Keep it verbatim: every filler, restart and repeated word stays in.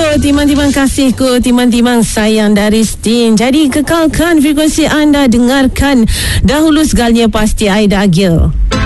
Timan-timan kasihku, timan-timan sayang dari Stin. Jadi kekalkan frekuensi anda, dengarkan dahulu segalanya pasti Aida Agil.